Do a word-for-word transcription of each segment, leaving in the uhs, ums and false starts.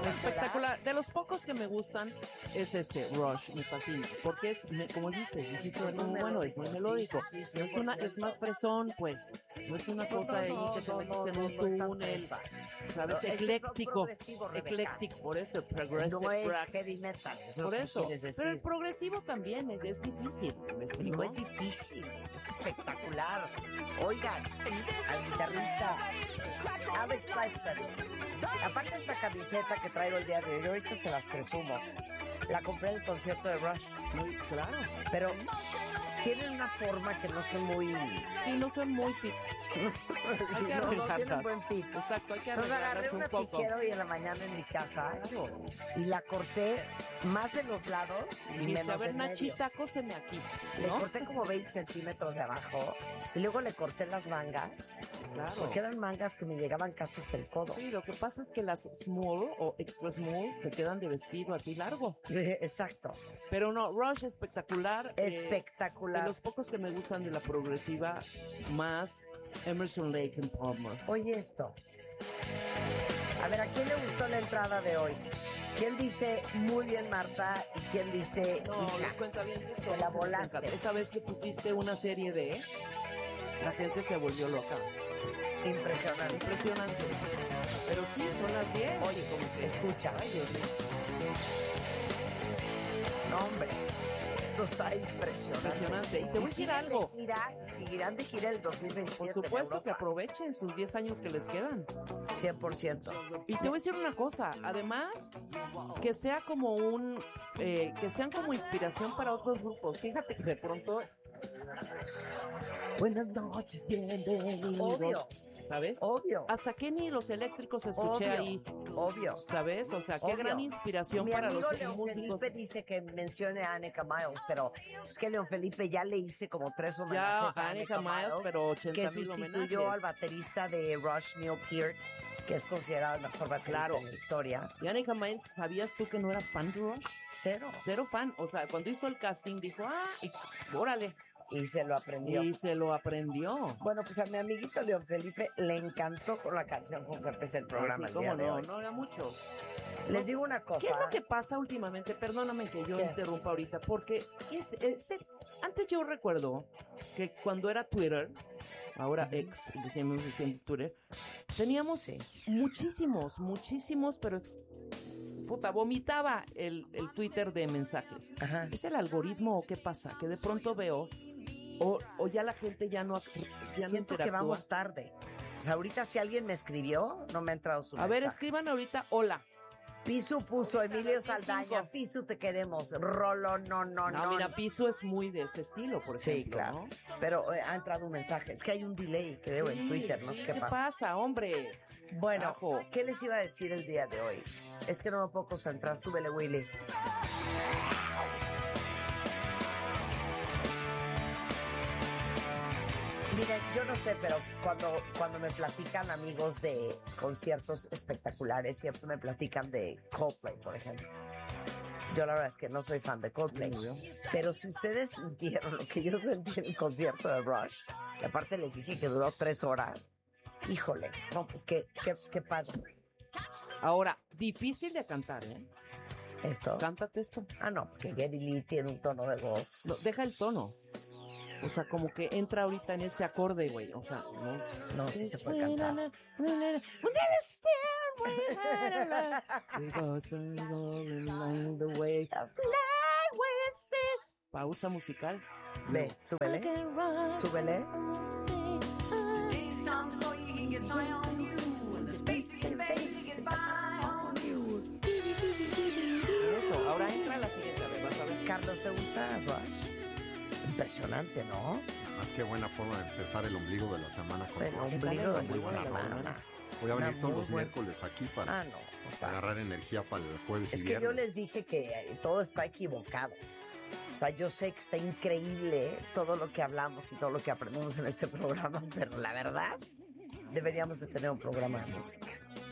Espectacular. De los pocos que me gustan es este Rush, me fascina, porque es, me- como dices, es muy bueno, es muy melódico. Sí, sí, sí, No es una, es más fresón, pues. No es una cosa ahí que te metes en un túnel, ¿sabes? No, es Ecléctico, progresivo, Rebeca. ecléctico, por eso, progressive No es rock. heavy metal, eso Por es lo que eso, quieres decir. pero el progresivo también es, es difícil, ¿me explico? No es difícil, es espectacular. Oigan, al guitarrista Alex Lifeson. Aparte de esta camiseta que traigo el día de hoy, ahorita se las presumo. La compré en el concierto de Rush. Muy claro. Pero tienen una forma que no son muy... Sí, no son muy fit. Sí, no, no tienen buen fit. Exacto, hay que Entonces agarré arreglarlas un una poco. tijera hoy en la mañana en mi casa Claro. y la corté más de los lados y Y dice, a menos ver, en medio. Nachita, cóseme aquí, Le ¿no? corté como veinte centímetros de abajo y luego le corté las mangas, Claro. porque eran mangas que me llegaban casi hasta el codo. Sí, lo que pasa es que las small o extra small te quedan de vestido a ti largo. Exacto. Pero no, Rush espectacular. eh, Espectacular. de los pocos que me gustan de la progresiva, más Emerson Lake and Palmer. Oye esto. A ver, ¿a quién le gustó la entrada de hoy? ¿Quién dice muy bien, Marta? ¿Y quién dice No, hija? les cuenta bien esto. Te la volaste. Esa vez que pusiste una serie de, la gente se volvió loca. Impresionante. Impresionante. Pero sí, son las diez. Oye, como que... escucha. Ay, Dios mío. No, hombre. Esto está impresionante. Impresionante. Y te voy a decir siguen algo. De gira, y seguirán de gira el dos mil Por veintisiete. supuesto en que Europa. aprovechen sus diez años que les quedan. cien por ciento. Y te voy a decir una cosa, además, que sea como un, eh, que sean como inspiración para otros grupos. Fíjate que de pronto, buenas noches, bienvenidos. Obvio. ¿Sabes? Obvio. Hasta Kenny y los Eléctricos escuché Obvio. ahí. Obvio. ¿Sabes? O sea, qué Obvio. gran inspiración Mi para amigo los León músicos. Felipe dice que mencione a Annika Miles, pero es que León Felipe ya le hice como tres Ya homenajes a Annika Annika Miles, Miles, pero ochenta que mil sustituyó homenajes. al baterista de Rush, Neil Peart, que es considerado el mejor baterista Claro. de la historia. Y Annika Miles, ¿sabías tú que no era fan de Rush? Cero. Cero fan. O sea, cuando hizo el casting dijo, ah, y, órale. Y se lo aprendió. Y se lo aprendió. Bueno, pues a mi amiguito León Felipe le encantó con la canción con que empecé el programa Así el día como de no, hoy. no era mucho. Les digo una cosa. ¿Qué es lo que pasa últimamente? Perdóname que yo ¿Qué? interrumpa ahorita, porque es, es- antes yo recuerdo que cuando era Twitter, ahora ex, decíamos diciendo Twitter, teníamos Sí. muchísimos, muchísimos, pero ex- puta, vomitaba el, el Twitter de mensajes. Ajá. ¿Es el algoritmo o qué pasa? Que de pronto veo, o, o ya la gente ya no, ya no Siento que interactúa. vamos tarde. O sea, ahorita si alguien me escribió, no me ha entrado su A ver, mensaje. escriban ahorita, hola. Pisu puso Emilio Cinco. Saldaña. Pisu, te queremos. Rolo, no, no, No, no. mira, Piso es muy de ese estilo, por ejemplo. Sí, claro. ¿no? Pero eh, ha entrado un mensaje. Es que hay un delay, creo, en Sí, Twitter. No sé sí, qué, ¿Qué pasa. pasa, hombre? Bueno, Carajo. ¿qué les iba a decir el día de hoy? Es que no me puedo concentrar. Súbele, Willy. Miren, yo no sé, pero cuando, cuando me platican amigos de conciertos espectaculares, siempre me platican de Coldplay, por ejemplo. Yo la verdad es que no soy fan de Coldplay. Pero si ustedes sintieron lo que yo sentí en el concierto de Rush, que aparte les dije que duró tres horas, híjole, no, pues qué, qué, qué padre. Ahora, difícil de cantar, ¿eh? Esto. Cántate esto. Ah, no, porque Geddy Lee tiene un tono de voz. No, deja el tono. O sea, como que entra ahorita en este acorde, güey. O sea, no. No, sí se puede cantar. Pausa musical. Ve, súbele. Súbele. Eso, ahora entra la siguiente, a ver, vas a ver. Carlos, ¿te gusta Rush? Impresionante, ¿no? Más que buena forma de empezar el ombligo de la semana con El Rush. ombligo de Muy la buena forma. semana. Voy a venir Una todos muy los buena- miércoles aquí para Ah, no. O sea, agarrar energía para el jueves es y que viernes. yo les dije que eh, todo está equivocado. O sea, yo sé que está increíble todo lo que hablamos y todo lo que aprendemos en este programa, pero la verdad, deberíamos de tener un programa de música.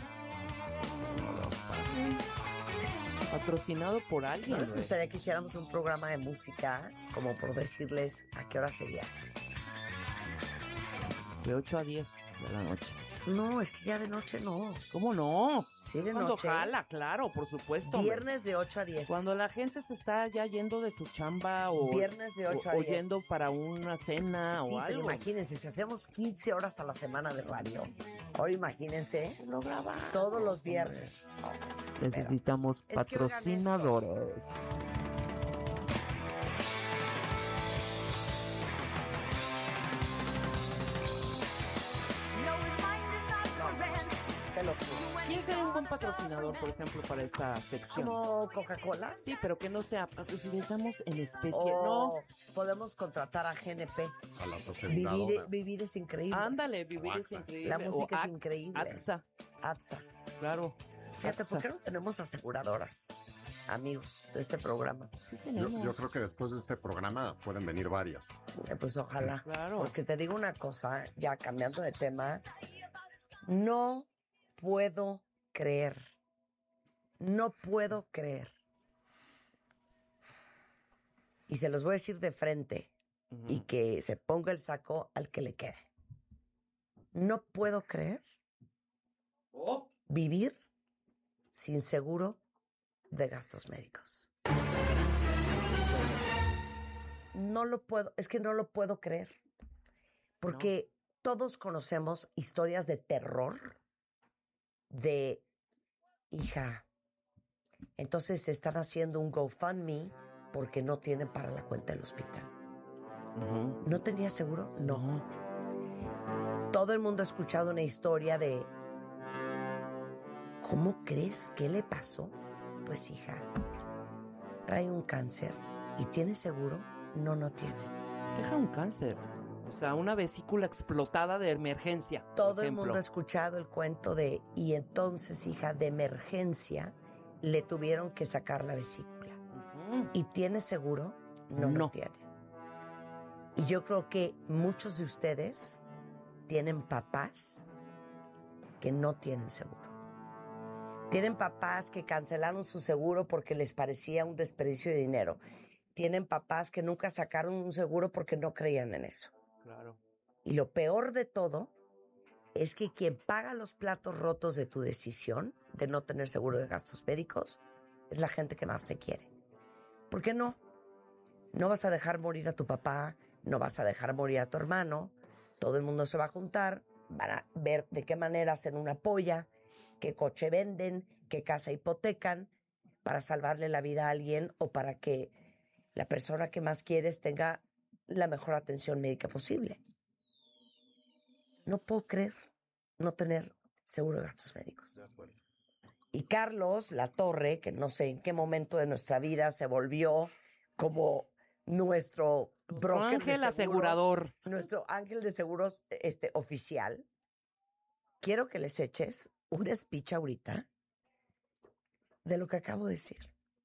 Patrocinado por alguien. ¿No les güey. gustaría que hiciéramos un programa de música, como por decirles a qué hora sería? De ocho a diez de la noche. No, es que ya de noche no. ¿Cómo no? Sí, de Cuando noche. jala, claro, por supuesto. hombre. Viernes de ocho a diez. Cuando la gente se está ya yendo de su chamba o, Viernes de ocho o, a o diez. yendo para una cena Sí, o pero algo. imagínense, si hacemos quince horas a la semana de radio, ahora imagínense Lo grabamos. todos los viernes. No, espera. Necesitamos Es que oigan patrocinadores. Qué locura. ¿Quién sería un buen patrocinador, por ejemplo, para esta sección? ¿Como Coca-Cola? Sí, pero que no sea, pues les damos en especie, O ¿no? podemos contratar a G N P. A las Vivir, aseguradoras. vivir es increíble. Ándale, vivir O es AXA. increíble. La O música es Ax- increíble. AXA, ATSA. claro. Fíjate, AXA. ¿por qué no tenemos aseguradoras, amigos, de este programa? Sí Yo, tenemos. yo creo que después de este programa pueden venir varias. Eh, Pues ojalá. Claro. Porque te digo una cosa, ya cambiando de tema, no puedo creer, no puedo creer. Y se los voy a decir de frente Ujú. y que se ponga el saco al que le quede. No puedo creer Oh, vivir sin seguro de gastos médicos. No lo puedo, es que no lo puedo creer. Porque todos conocemos historias de terror de, hija, entonces están haciendo un GoFundMe porque no tienen para la cuenta del hospital. ujú. ¿No tenía seguro? No. Ujú. Todo el mundo ha escuchado una historia de, ¿cómo crees que le pasó? Pues hija, trae un cáncer y tiene seguro. No, no tiene. Deja un cáncer. O sea, una vesícula explotada de emergencia. por Todo el ejemplo. mundo ha escuchado el cuento de, y entonces, hija, de emergencia, le tuvieron que sacar la vesícula. Ujú. ¿Y tiene seguro? No, no, No. tiene. Y yo creo que muchos de ustedes tienen papás que no tienen seguro. Tienen papás que cancelaron su seguro porque les parecía un desperdicio de dinero. Tienen papás que nunca sacaron un seguro porque no creían en eso. Claro. Y lo peor de todo es que quien paga los platos rotos de tu decisión de no tener seguro de gastos médicos es la gente que más te quiere. ¿Por qué no? No vas a dejar morir a tu papá, no vas a dejar morir a tu hermano, todo el mundo se va a juntar, van a ver de qué manera hacen una polla, qué coche venden, qué casa hipotecan para salvarle la vida a alguien o para que la persona que más quieres tenga la mejor atención médica posible. No puedo creer no tener seguro de gastos médicos. Y Carlos Latorre, que no sé en qué momento de nuestra vida se volvió como nuestro broker ángel de seguros, asegurador. nuestro ángel de seguros este, oficial, quiero que les eches un speech ahorita de lo que acabo de decir.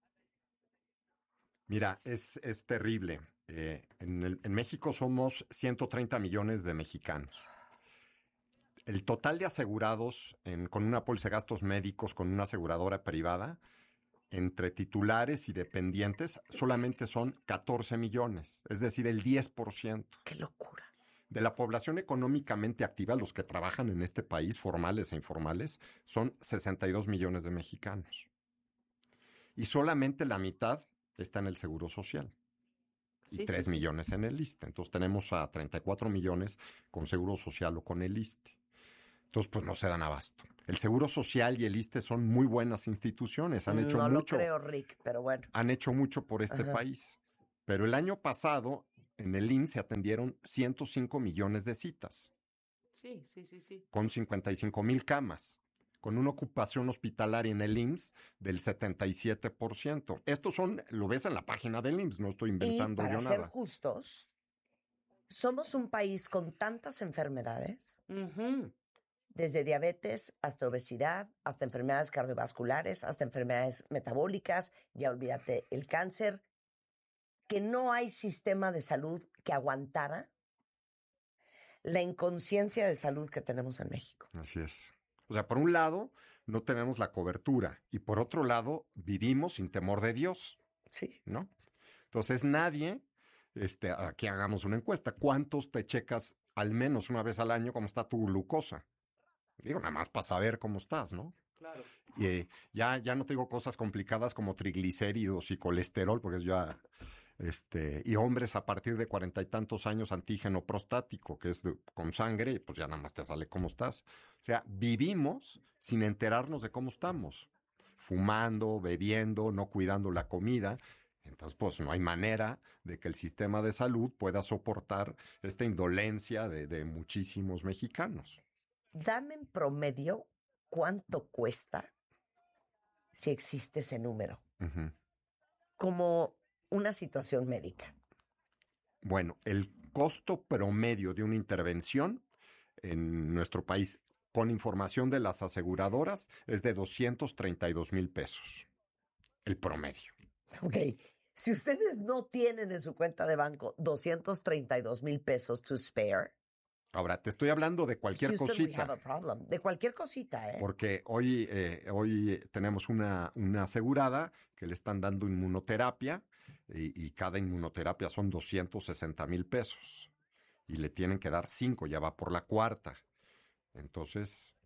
Mira, es, es terrible. Eh, en, el- en México somos ciento treinta millones de mexicanos. El total de asegurados en- con una póliza de gastos médicos, con una aseguradora privada, entre titulares y dependientes, solamente son catorce millones, es decir, el diez por ciento. ¡Qué locura! De la población económicamente activa, los que trabajan en este país, formales e informales, son sesenta y dos millones de mexicanos. Y solamente la mitad está en el Seguro Social. Y Sí, sí, tres sí. millones en el ISSSTE. Entonces tenemos a treinta y cuatro millones con Seguro Social o con el ISSSTE. Entonces, pues no se dan abasto. El Seguro Social y el ISSSTE son muy buenas instituciones. Han hecho no mucho. lo creo, Rick, pero bueno. Han hecho mucho por este Ajá. país. Pero el año pasado, en el I M S S se atendieron ciento cinco millones de citas, Sí, sí, sí, sí. con cincuenta y cinco mil camas, con una ocupación hospitalaria en el I M S S del setenta y siete por ciento. Estos son, lo ves en la página del I M S S, no estoy Y inventando para yo ser nada. justos, somos un país con tantas enfermedades, Ujú. desde diabetes hasta obesidad, hasta enfermedades cardiovasculares, hasta enfermedades metabólicas, ya olvídate, el cáncer, que no hay sistema de salud que aguantara la inconsciencia de salud que tenemos en México. Así es. O sea, por un lado, no tenemos la cobertura y por otro lado, vivimos sin temor de Dios, Sí. ¿no? Entonces, nadie, este, aquí hagamos una encuesta. ¿Cuántos te checas al menos una vez al año cómo está tu glucosa? Digo, nada más para saber cómo estás, ¿no? Claro. Y eh, ya, ya no te digo cosas complicadas como triglicéridos y colesterol, porque es ya, este, y hombres a partir de cuarenta y tantos años antígeno prostático, que es de- con sangre, pues ya nada más te sale cómo estás. O sea, vivimos sin enterarnos de cómo estamos, fumando, bebiendo, no cuidando la comida. Entonces, pues no hay manera de que el sistema de salud pueda soportar esta indolencia de, de muchísimos mexicanos. Dame en promedio cuánto cuesta si existe ese número, Ujú. como una situación médica. Bueno, el costo promedio de una intervención en nuestro país con información de las aseguradoras es de doscientos treinta y dos mil pesos. El promedio. Ok, si ustedes no tienen en su cuenta de banco doscientos treinta y dos mil pesos to spare, Ahora, te estoy hablando de cualquier Houston, we cosita. have a problem. De cualquier cosita, ¿eh? Porque hoy, eh, hoy tenemos una, una asegurada que le están dando inmunoterapia y, y cada inmunoterapia son doscientos sesenta mil pesos. Y le tienen que dar cinco, ya va por la cuarta. Entonces,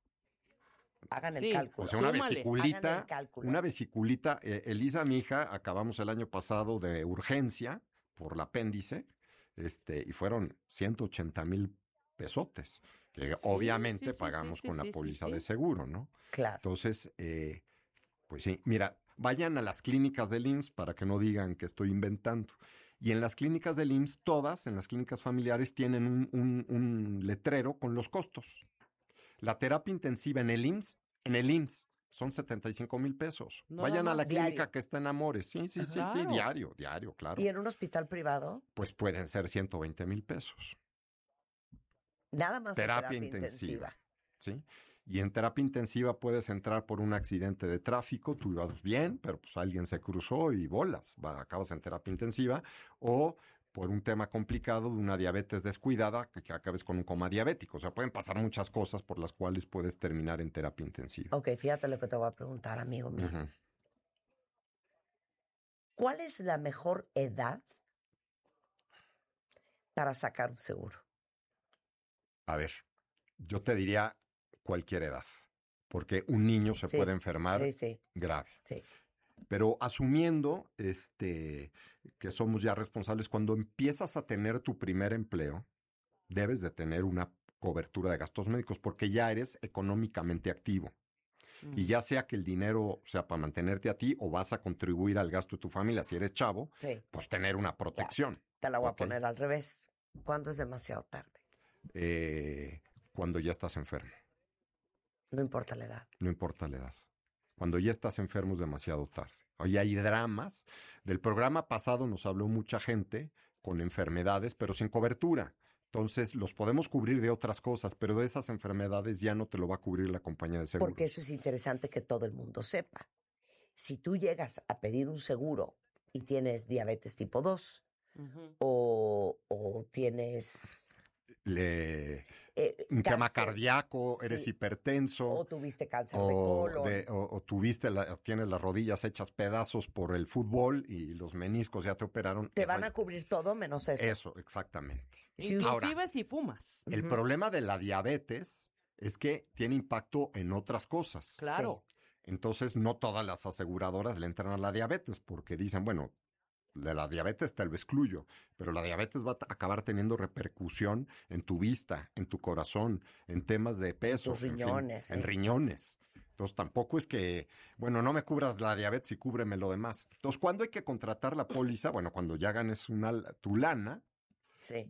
Hagan el Sí. cálculo. o sea, una Súmale. Hagan vesiculita, el cálculo. una vesiculita, eh, Elisa, mi hija, acabamos el año pasado de urgencia por el apéndice, este, y fueron ciento ochenta mil pesotes, que Sí, obviamente sí, sí, pagamos sí, sí, con la sí, sí, póliza sí. de seguro, ¿no? Claro. Entonces, eh, pues sí, mira, vayan a las clínicas del I M S S para que no digan que estoy inventando. Y en las clínicas del I M S S, todas, en las clínicas familiares, tienen un, un- un letrero con los costos. La terapia intensiva en el I M S S, en el I M S S, son setenta y cinco mil pesos. Nada Vayan a la más. clínica Diario. que está en Amores. Sí, sí, sí, sí, Claro. diario, diario, claro. ¿Y en un hospital privado? Pues pueden ser ciento veinte mil pesos. Nada más en Terapia terapia intensiva. intensiva. ¿Sí? Y en terapia intensiva puedes entrar por un accidente de tráfico, tú ibas bien, pero pues alguien se cruzó y bolas, va, acabas en terapia intensiva, o por un tema complicado de una diabetes descuidada, que, que acabes con un coma diabético. O sea, pueden pasar muchas cosas por las cuales puedes terminar en terapia intensiva. Ok, fíjate lo que te voy a preguntar, amigo mío. Ujú. ¿Cuál es la mejor edad para sacar un seguro? A ver, yo te diría cualquier edad, porque un niño se Sí, puede enfermar Sí, sí, grave. sí. Pero asumiendo este, que somos ya responsables, cuando empiezas a tener tu primer empleo, debes de tener una cobertura de gastos médicos porque ya eres económicamente activo. Mm. Y ya sea que el dinero sea para mantenerte a ti o vas a contribuir al gasto de tu familia, si eres chavo, Sí, pues tener una protección. te la voy Ok. a poner al revés. ¿Cuándo es demasiado tarde? Eh, cuando ya estás enfermo, No importa la edad. no importa la edad. Cuando ya estás enfermo es demasiado tarde. Hoy hay dramas. Del programa pasado nos habló mucha gente con enfermedades, pero sin cobertura. Entonces, los podemos cubrir de otras cosas, pero de esas enfermedades ya no te lo va a cubrir la compañía de seguros. Porque eso es interesante que todo el mundo sepa. Si tú llegas a pedir un seguro y tienes diabetes tipo dos Ujú. o, o tienes Le- eh, un tema cáncer, cardíaco, eres sí, hipertenso, o tuviste cáncer de o, colon, de- o- o tuviste la- tienes las rodillas hechas pedazos por el fútbol y los meniscos ya te operaron. te Esa- van a cubrir todo menos eso. Eso, exactamente. Si Inclusive Ahora, si fumas. el Ujú. problema de la diabetes es que tiene impacto en otras cosas. Claro. Entonces, no todas las aseguradoras le entran a la diabetes porque dicen, bueno, de la diabetes te lo excluyo, pero la diabetes va a t- acabar teniendo repercusión en tu vista, en tu corazón, en temas de peso, tus en fin, riñones, en eh. riñones. Entonces, tampoco es que, bueno, no me cubras la diabetes y cúbreme lo demás. Entonces, ¿cuándo hay que contratar la póliza? Bueno, cuando ya ganes una, tu lana, Sí.